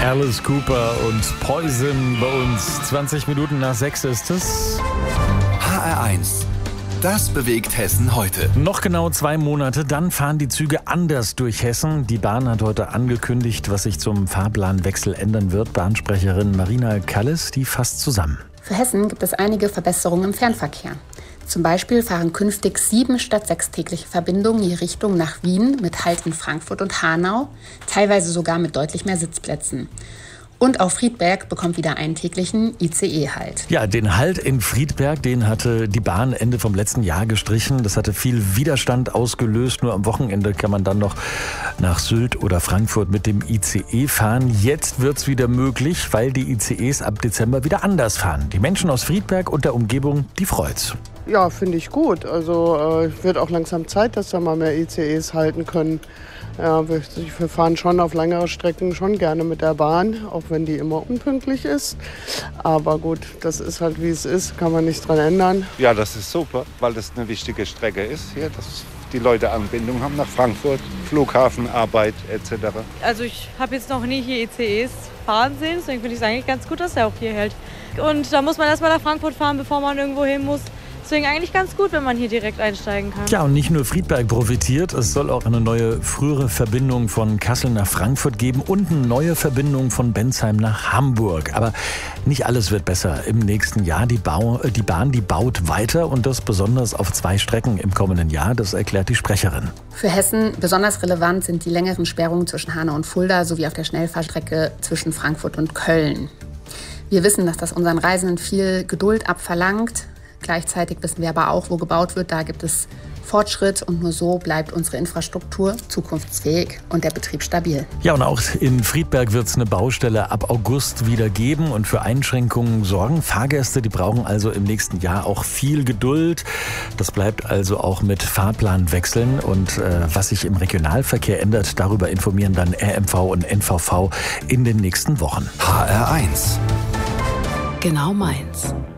Alice Cooper und Poison bei uns. 20 Minuten nach 6 ist es. HR1. Das bewegt Hessen heute. Noch genau 2 Monate, dann fahren die Züge anders durch Hessen. Die Bahn hat heute angekündigt, was sich zum Fahrplanwechsel ändern wird. Bahnsprecherin Marina Kalles, die fasst zusammen. Für Hessen gibt es einige Verbesserungen im Fernverkehr. Zum Beispiel fahren künftig 7 statt 6 tägliche Verbindungen je Richtung nach Wien mit Halt in Frankfurt und Hanau, teilweise sogar mit deutlich mehr Sitzplätzen. Und auch Friedberg bekommt wieder einen täglichen ICE-Halt. Ja, den Halt in Friedberg, den hatte die Bahn Ende vom letzten Jahr gestrichen. Das hatte viel Widerstand ausgelöst. Nur am Wochenende kann man dann noch nach Sylt oder Frankfurt mit dem ICE fahren. Jetzt wird's wieder möglich, weil die ICEs ab Dezember wieder anders fahren. Die Menschen aus Friedberg und der Umgebung, die freut's. Ja, finde ich gut. Also wird auch langsam Zeit, dass da mal mehr ICEs halten können. Ja, wir fahren schon auf längere Strecken schon gerne mit der Bahn, auch wenn die immer unpünktlich ist. Aber gut, das ist halt wie es ist, kann man nichts dran ändern. Ja, das ist super, weil das eine wichtige Strecke ist hier, dass die Leute Anbindung haben nach Frankfurt, Flughafen, Arbeit etc. Also ich habe jetzt noch nie hier ICEs fahren sehen, deswegen finde ich es eigentlich ganz gut, dass er auch hier hält. Und da muss man erstmal nach Frankfurt fahren, bevor man irgendwo hin muss. Deswegen eigentlich ganz gut, wenn man hier direkt einsteigen kann. Ja, und nicht nur Friedberg profitiert, es soll auch eine neue, frühere Verbindung von Kassel nach Frankfurt geben und eine neue Verbindung von Bensheim nach Hamburg. Aber nicht alles wird besser im nächsten Jahr. Die Bahn baut weiter und das besonders auf 2 Strecken im kommenden Jahr, das erklärt die Sprecherin. Für Hessen besonders relevant sind die längeren Sperrungen zwischen Hanau und Fulda sowie auf der Schnellfahrstrecke zwischen Frankfurt und Köln. Wir wissen, dass das unseren Reisenden viel Geduld abverlangt. Gleichzeitig wissen wir aber auch, wo gebaut wird, da gibt es Fortschritt und nur so bleibt unsere Infrastruktur zukunftsfähig und der Betrieb stabil. Ja, und auch in Friedberg wird es eine Baustelle ab August wieder geben und für Einschränkungen sorgen. Fahrgäste, die brauchen also im nächsten Jahr auch viel Geduld. Das bleibt also auch mit Fahrplanwechseln und was sich im Regionalverkehr ändert, darüber informieren dann RMV und NVV in den nächsten Wochen. HR1. Genau meins.